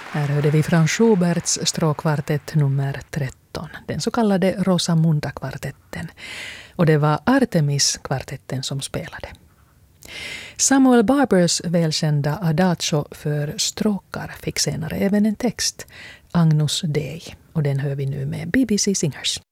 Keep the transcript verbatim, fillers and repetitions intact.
Här hörde vi från Schuberts stråkkvartett nummer tretton, den så kallade Rosamunda-kvartetten. Och det var Artemis-kvartetten som spelade. Samuel Barbers välkända Adagio för stråkar fick senare även en text, Agnus Dei, och den hör vi nu med B B C Singers.